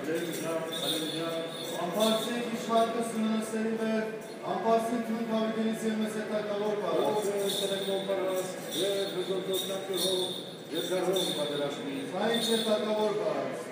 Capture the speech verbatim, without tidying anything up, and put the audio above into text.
Ամպարսիկ իշխարկը սունանասերի վեր, ամպարսիկ թուն կավիդենից և մեզ հետակավոր պարած։ Սայինչ հետակավոր պարած։